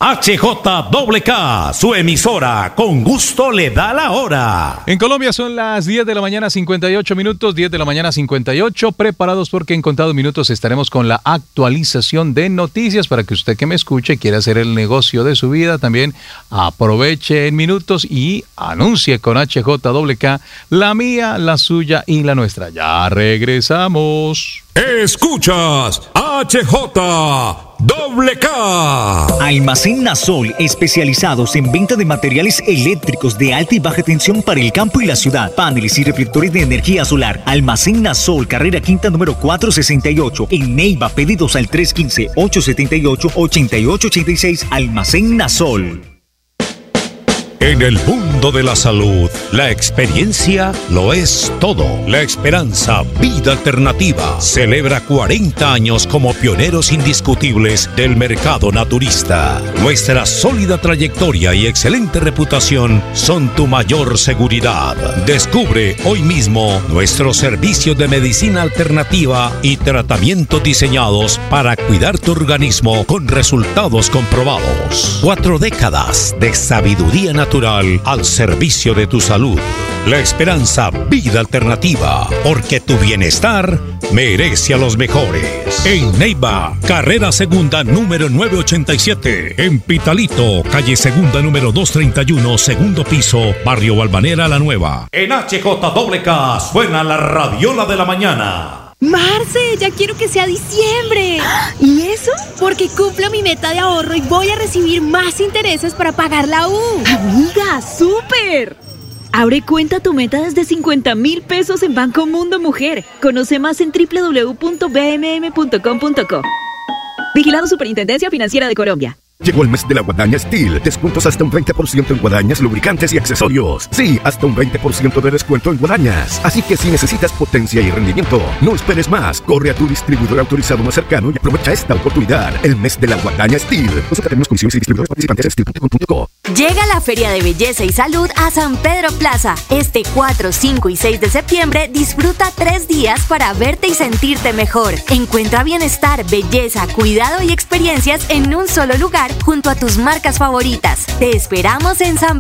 HJKK, su emisora, con gusto le da la hora. En Colombia son las 10 de la mañana 58 minutos, 10 de la mañana 58, preparados porque en contados minutos estaremos con la actualización de noticias para que usted que me escuche quiera hacer el negocio de su vida, también aproveche en minutos y anuncie con HJKK la mía, la suya y la nuestra. Ya regresamos. Escuchas HJKK. Almacén Nasol, especializados en venta de materiales eléctricos de alta y baja tensión para el campo y la ciudad, paneles y reflectores de energía solar. Almacén Nasol, carrera quinta número 468, en Neiva, pedidos al 315-878-8886. Almacén Nasol. En el mundo de la salud, la experiencia lo es todo. La Esperanza Vida Alternativa celebra 40 años como pioneros indiscutibles del mercado naturista. Nuestra sólida trayectoria y excelente reputación son tu mayor seguridad. Descubre hoy mismo nuestros servicios de medicina alternativa y tratamientos diseñados para cuidar tu organismo con resultados comprobados. 4 décadas de sabiduría natural al servicio de tu salud. La Esperanza Vida Alternativa, porque tu bienestar merece a los mejores. En Neiva, carrera segunda número 987. En Pitalito, calle segunda número 231, segundo piso, barrio Balvanera La Nueva. En HJKK suena la radiola de la mañana. Marce, ya quiero que sea diciembre. ¿Y eso? Porque cumplo mi meta de ahorro y voy a recibir más intereses para pagar la U. Amiga, ¡súper! Abre cuenta tu meta desde 50,000 pesos en Banco Mundo Mujer. Conoce más en www.bmm.com.co. Vigilado Superintendencia Financiera de Colombia. Llegó el mes de la Guadaña Steel. Descuentos hasta un 20% en guadañas, lubricantes y accesorios. Sí, hasta un 20% de descuento en guadañas. Así que si necesitas potencia y rendimiento, no esperes más. Corre a tu distribuidor autorizado más cercano y aprovecha esta oportunidad. El mes de la Guadaña Steel. Consulta términos, condiciones y distribuidores participantes en steel.com.co. Llega la Feria de Belleza y Salud a San Pedro Plaza. Este 4, 5 y 6 de septiembre disfruta 3 días para verte y sentirte mejor. Encuentra bienestar, belleza, cuidado y experiencias en un solo lugar junto a tus marcas favoritas. Te esperamos en San